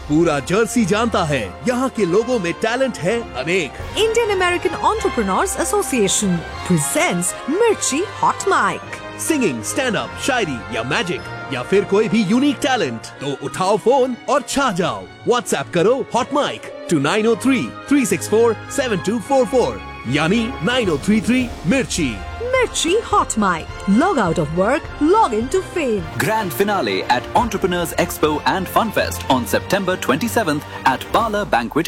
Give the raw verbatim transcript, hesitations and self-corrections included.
पूरा जर्सी जानता है यहाँ के लोगों में टैलेंट है अनेक। Indian American Entrepreneurs Association presents Mirchi Hot Mic. Singing, stand up, शायरी या मैजिक या फिर कोई भी यूनिक टैलेंट, तो उठाओ फोन और छा जाओ। व्हाट्सएप करो hot mic to nine O three three six four seven to four four यानी नाइन ओ थ्री थ्री मिर्ची। Mirchi Hot Mic. Log out of work, log into fame. Grand finale at Entrepreneurs Expo and Funfest on September twenty-seventh at Parlor Banquet